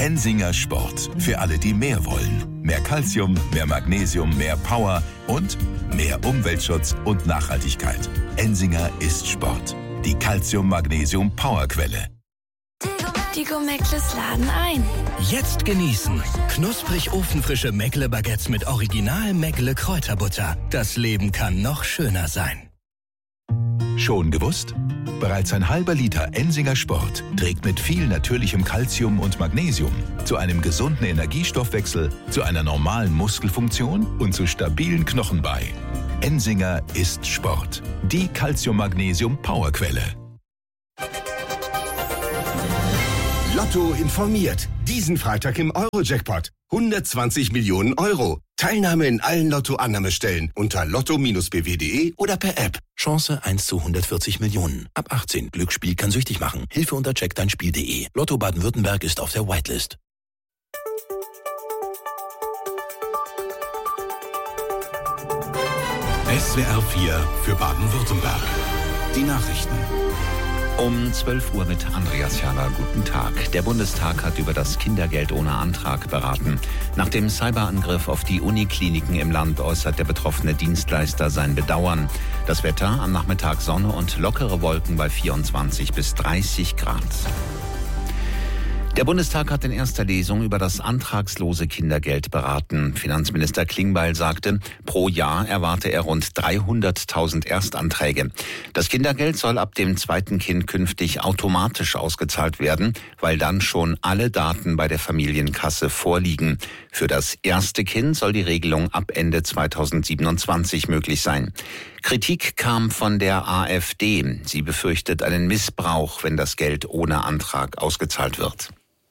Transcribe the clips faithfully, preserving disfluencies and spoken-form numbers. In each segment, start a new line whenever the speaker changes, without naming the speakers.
Ensinger Sport. Für alle, die mehr wollen. Mehr Calcium, mehr Magnesium, mehr Power und mehr Umweltschutz und Nachhaltigkeit. Ensinger ist Sport. Die Calcium-Magnesium-Powerquelle.
Die Gomeckles laden ein.
Jetzt genießen. Knusprig ofenfrische Meckle-Baguettes mit original Meckle-Kräuterbutter. Das Leben kann noch schöner sein.
Schon gewusst? Bereits ein halber Liter Ensinger Sport trägt mit viel natürlichem Calcium und Magnesium zu einem gesunden Energiestoffwechsel, zu einer normalen Muskelfunktion und zu stabilen Knochen bei. Ensinger ist Sport. Die Calcium-Magnesium-Powerquelle.
Lotto informiert. Diesen Freitag im Euro-Jackpot. hundertzwanzig Millionen Euro. Teilnahme in allen Lotto-Annahmestellen unter lotto b w punkt de oder per App.
Chance eins zu hundertvierzig Millionen. Ab achtzehn. Glücksspiel kann süchtig machen. Hilfe unter check dein Spiel punkt de. Lotto Baden-Württemberg ist auf der Whitelist.
S W R vier für Baden-Württemberg. Die Nachrichten.
Um zwölf Uhr mit Andreas Jana. Guten Tag. Der Bundestag hat über das Kindergeld ohne Antrag beraten. Nach dem Cyberangriff auf die Unikliniken im Land äußert der betroffene Dienstleister sein Bedauern. Das Wetter: am Nachmittag Sonne und lockere Wolken bei vierundzwanzig bis dreißig Grad. Der Bundestag hat in erster Lesung über das antragslose Kindergeld beraten. Finanzminister Klingbeil sagte, pro Jahr erwarte er rund dreihunderttausend Erstanträge. Das Kindergeld soll ab dem zweiten Kind künftig automatisch ausgezahlt werden, weil dann schon alle Daten bei der Familienkasse vorliegen. Für das erste Kind soll die Regelung ab Ende zweitausendsiebenundzwanzig möglich sein. Kritik kam von der AfD. Sie befürchtet einen Missbrauch, wenn das Geld ohne Antrag ausgezahlt wird.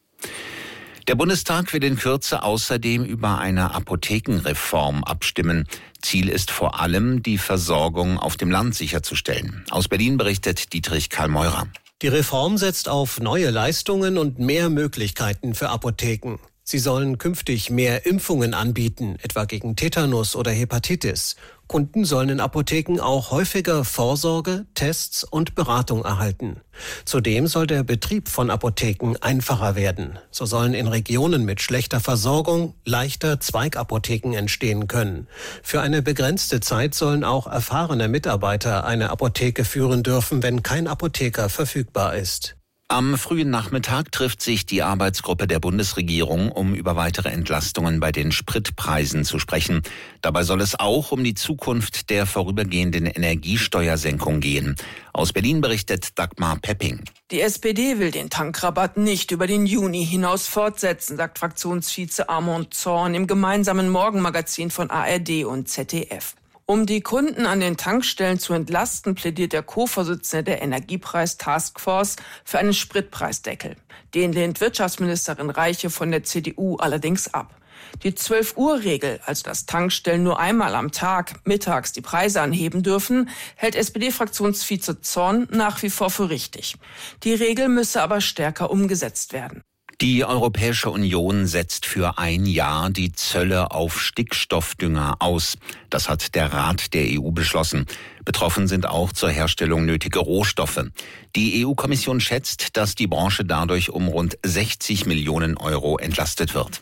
Der Bundestag will in Kürze außerdem über eine Apothekenreform abstimmen. Ziel ist vor allem, die Versorgung auf dem Land sicherzustellen. Aus Berlin berichtet Dietrich Karl-Meurer.
Die Reform setzt auf neue Leistungen und mehr Möglichkeiten für Apotheken. Sie sollen künftig mehr Impfungen anbieten, etwa gegen Tetanus oder Hepatitis. Kunden sollen in Apotheken auch häufiger Vorsorge, Tests und Beratung erhalten. Zudem soll der Betrieb von Apotheken einfacher werden. So sollen in Regionen mit schlechter Versorgung leichter Zweigapotheken entstehen können. Für eine begrenzte Zeit sollen auch erfahrene Mitarbeiter eine Apotheke führen dürfen, wenn kein Apotheker verfügbar ist.
Am frühen Nachmittag trifft sich die Arbeitsgruppe der Bundesregierung, um über weitere Entlastungen bei den Spritpreisen zu sprechen. Dabei soll es auch um die Zukunft der vorübergehenden Energiesteuersenkung gehen. Aus Berlin berichtet Dagmar Pepping.
Die S P D will den Tankrabatt nicht über den Juni hinaus fortsetzen, sagt Fraktionsvize Armand Zorn im gemeinsamen Morgenmagazin von A R D und Z D F. Um die Kunden an den Tankstellen zu entlasten, plädiert der Co-Vorsitzende der Energiepreis-Taskforce für einen Spritpreisdeckel. Den lehnt Wirtschaftsministerin Reiche von der C D U allerdings ab. Die zwölf-Uhr-Regel, also dass Tankstellen nur einmal am Tag mittags die Preise anheben dürfen, hält S P D-Fraktionsvize Zorn nach wie vor für richtig. Die Regel müsse aber stärker umgesetzt werden.
Die Europäische Union setzt für ein Jahr die Zölle auf Stickstoffdünger aus. Das hat der Rat der E U beschlossen. Betroffen sind auch zur Herstellung nötige Rohstoffe. Die E U-Kommission schätzt, dass die Branche dadurch um rund sechzig Millionen Euro entlastet wird.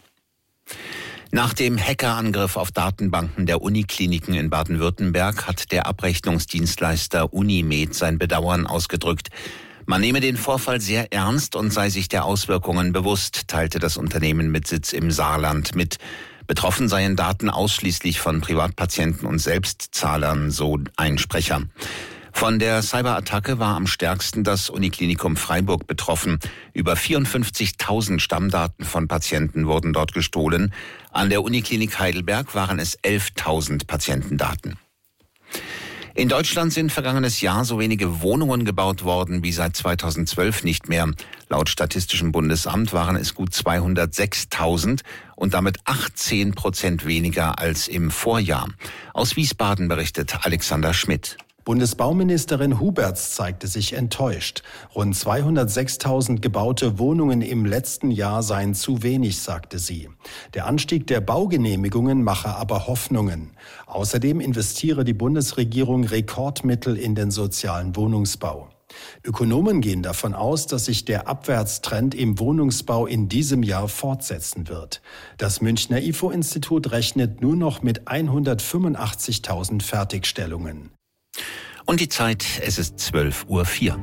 Nach dem Hackerangriff auf Datenbanken der Unikliniken in Baden-Württemberg hat der Abrechnungsdienstleister Unimed sein Bedauern ausgedrückt. Man nehme den Vorfall sehr ernst und sei sich der Auswirkungen bewusst, teilte das Unternehmen mit Sitz im Saarland mit. Betroffen seien Daten ausschließlich von Privatpatienten und Selbstzahlern, so ein Sprecher. Von der Cyberattacke war am stärksten das Uniklinikum Freiburg betroffen. Über vierundfünfzigtausend Stammdaten von Patienten wurden dort gestohlen. An der Uniklinik Heidelberg waren es elftausend Patientendaten. In Deutschland sind vergangenes Jahr so wenige Wohnungen gebaut worden wie seit zweitausendzwölf nicht mehr. Laut Statistischem Bundesamt waren es gut zweihundertsechstausend und damit achtzehn Prozent weniger als im Vorjahr. Aus Wiesbaden berichtet Alexander Schmidt.
Bundesbauministerin Huberts zeigte sich enttäuscht. Rund zweihundertsechstausend gebaute Wohnungen im letzten Jahr seien zu wenig, sagte sie. Der Anstieg der Baugenehmigungen mache aber Hoffnungen. Außerdem investiere die Bundesregierung Rekordmittel in den sozialen Wohnungsbau. Ökonomen gehen davon aus, dass sich der Abwärtstrend im Wohnungsbau in diesem Jahr fortsetzen wird. Das Münchner I F O-Institut rechnet nur noch mit hundertfünfundachtzigtausend Fertigstellungen.
Und die Zeit, es ist zwölf Uhr vier.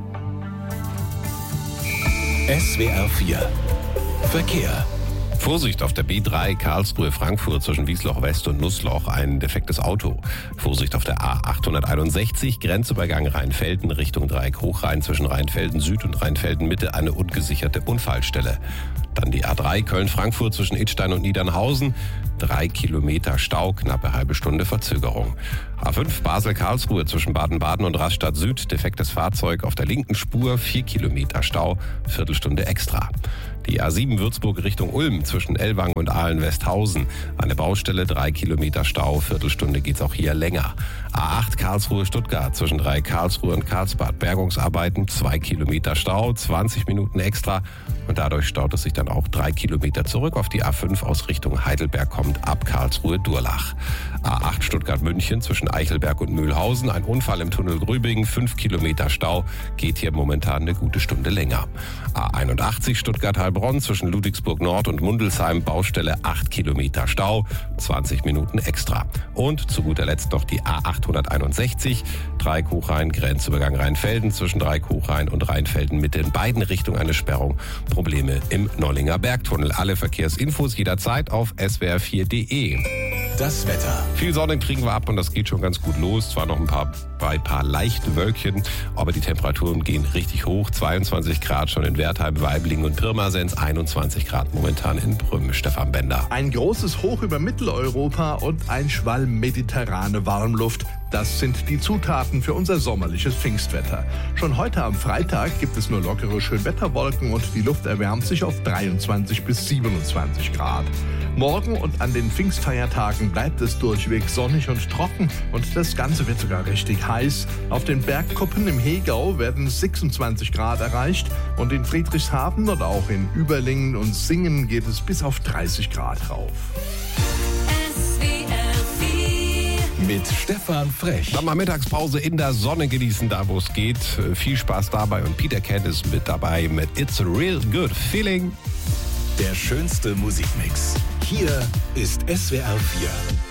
S W R vier Verkehr.
Vorsicht auf der B drei Karlsruhe-Frankfurt zwischen Wiesloch West und Nussloch, ein defektes Auto. Vorsicht auf der A achthunderteinundsechzig, Grenzübergang Rheinfelden Richtung Dreieck Hochrhein zwischen Rheinfelden Süd und Rheinfelden Mitte, eine ungesicherte Unfallstelle. Dann die A drei Köln-Frankfurt zwischen Idstein und Niedernhausen, drei Kilometer Stau, knappe halbe Stunde Verzögerung. A fünf Basel-Karlsruhe zwischen Baden-Baden und Rastatt Süd, defektes Fahrzeug auf der linken Spur, vier Kilometer Stau, Viertelstunde extra. Die A sieben Würzburg Richtung Ulm zwischen Ellwangen und Ahlen-Westhausen. Eine Baustelle, drei Kilometer Stau, Viertelstunde geht's auch hier länger. A acht Karlsruhe-Stuttgart zwischen drei Karlsruhe und Karlsbad. Bergungsarbeiten, zwei Kilometer Stau, zwanzig Minuten extra. Und dadurch staut es sich dann auch drei Kilometer zurück auf die A fünf aus Richtung Heidelberg kommt ab Karlsruhe-Durlach. A acht Stuttgart-München zwischen Eichelberg und Mühlhausen. Ein Unfall im Tunnel Grübingen, fünf Kilometer Stau, geht hier momentan eine gute Stunde länger. A einundachtzig Stuttgart-Heilbronn zwischen Ludwigsburg Nord und Mundelsheim, Baustelle acht Kilometer Stau, zwanzig Minuten extra. Und zu guter Letzt noch die A achthunderteinundsechzig, Dreieck Hochrhein, Grenzübergang Rheinfelden zwischen Dreieck Hochrhein und Rheinfelden Mitte, in beiden Richtungen eine Sperrung. Probleme im Nollinger Bergtunnel. Alle Verkehrsinfos jederzeit auf S W R vier Punkt de.
Das Wetter.
Viel Sonne kriegen wir ab und das geht schon ganz gut los. Zwar noch ein paar, bei ein paar leichte Wölkchen, aber die Temperaturen gehen richtig hoch. zweiundzwanzig Grad schon in Wertheim, Weiblingen und Pirmasens, einundzwanzig Grad momentan in Brünn. Stefan Bender.
Ein großes Hoch über Mitteleuropa und ein Schwall mediterrane Warmluft. Das sind die Zutaten für unser sommerliches Pfingstwetter. Schon heute am Freitag gibt es nur lockere Schönwetterwolken und die Luft erwärmt sich auf dreiundzwanzig bis siebenundzwanzig Grad. Morgen und an den Pfingstfeiertagen bleibt es durchweg sonnig und trocken und das Ganze wird sogar richtig heiß. Auf den Bergkuppen im Hegau werden sechsundzwanzig Grad erreicht und in Friedrichshafen und auch in Überlingen und Singen geht es bis auf dreißig Grad rauf.
Mit Stefan Frech.
Dann mal Mittagspause in der Sonne genießen, da wo es geht. Viel Spaß dabei und Peter Kent ist mit dabei mit It's a Real Good Feeling.
Der schönste Musikmix. Hier ist S W R vier.